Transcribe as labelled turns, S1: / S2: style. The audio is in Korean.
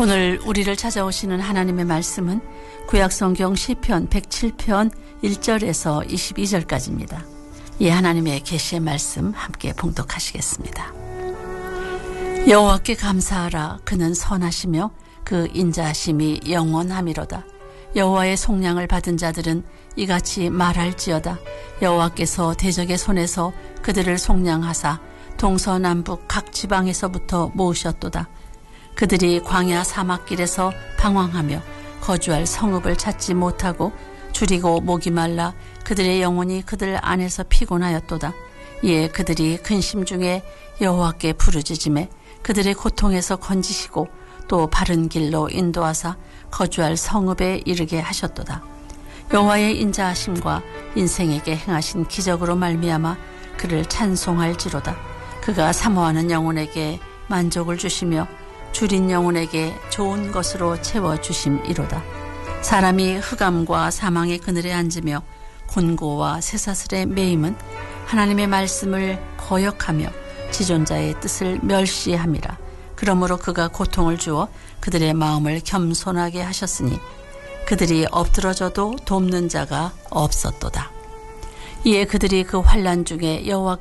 S1: 오늘 우리를 찾아오시는 하나님의 말씀은 구약성경 시편 107편 1절에서 22절까지입니다. 이 하나님의 계시의 말씀 함께 봉독하시겠습니다. 여호와께 감사하라. 그는 선하시며 그 인자하심이 영원함이로다. 여호와의 속량을 받은 자들은 이같이 말할지어다. 여호와께서 대적의 손에서 그들을 속량하사 동서남북 각 지방에서부터 모으셨도다. 그들이 광야 사막길에서 방황하며 거주할 성읍을 찾지 못하고 줄이고 목이 말라 그들의 영혼이 그들 안에서 피곤하였도다. 이에 그들이 근심 중에 여호와께 부르짖음에 그들의 고통에서 건지시고 또 바른 길로 인도하사 거주할 성읍에 이르게 하셨도다. 여호와의 인자하심과 인생에게 행하신 기적으로 말미암아 그를 찬송할지로다. 그가 사모하는 영혼에게 만족을 주시며 줄인 영혼에게 좋은 것으로 채워주심이로다. 사람이 흑암과 사망의 그늘에 앉으며 곤고와 쇠사슬에 매임은 하나님의 말씀을 거역하며 지존자의 뜻을 멸시함이라. 그러므로 그가 고통을 주어 그들의 마음을 겸손하게 하셨으니 그들이 엎드러져도 돕는 자가 없었도다. 이에 그들이 그 환난 중에 여호와